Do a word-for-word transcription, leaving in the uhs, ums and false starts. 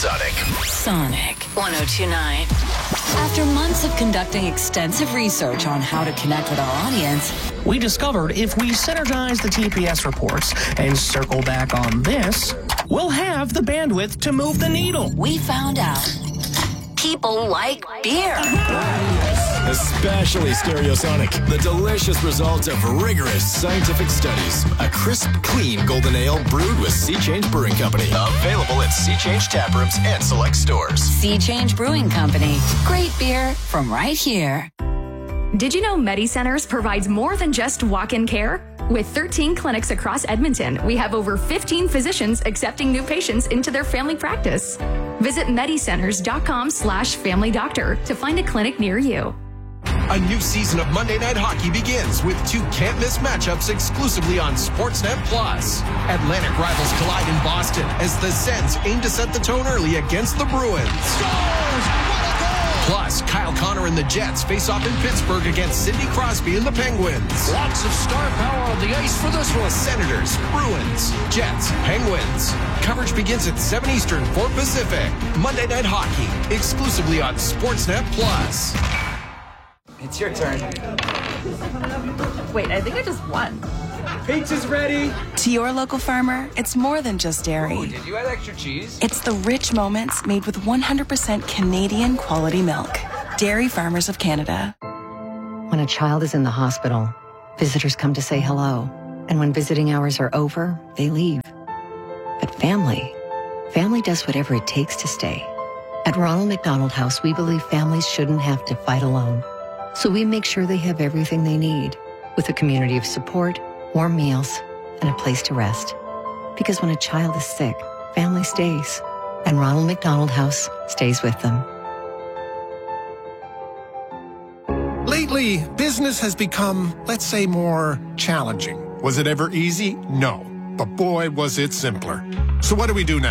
Sonic. Sonic one oh two point nine. After months of conducting extensive research on how to connect with our audience, we discovered if we synergize the T P S reports and circle back on this, we'll have the bandwidth to move the needle. We found out people like beer. Especially Stereosonic. The delicious results of rigorous scientific studies. A crisp, clean golden ale brewed with Sea Change Brewing Company. Available at Sea Change tap rooms and select stores. Sea Change Brewing Company. Great beer from right here. Did you know MediCenters provides more than just walk-in care? With thirteen clinics across Edmonton, we have over fifteen physicians accepting new patients into their family practice. Visit medicenters.com slash family doctor to find a clinic near you. A new season of Monday Night Hockey begins with two can't-miss matchups exclusively on Sportsnet Plus. Atlantic rivals collide in Boston as the Sens aim to set the tone early against the Bruins. Scores! What a goal! Plus, Kyle Connor and the Jets face off in Pittsburgh against Sidney Crosby and the Penguins. Lots of star power on the ice for this one. Senators, Bruins, Jets, Penguins. Coverage begins at seven Eastern, four Pacific. Monday Night Hockey, exclusively on Sportsnet Plus. It's your turn. Wait, I think I just won. Pizza's ready. To your local farmer, it's more than just dairy. Oh, did you add extra cheese? It's the rich moments made with one hundred percent Canadian quality milk. Dairy Farmers of Canada. When a child is in the hospital, visitors come to say hello. And when visiting hours are over, they leave. But family, family does whatever it takes to stay. At Ronald McDonald House, we believe families shouldn't have to fight alone. So we make sure they have everything they need, with a community of support, warm meals, and a place to rest. Because when a child is sick, family stays, and Ronald McDonald House stays with them. Lately, business has become, let's say, more challenging. Was it ever easy? No. But boy, was it simpler. So what do we do now?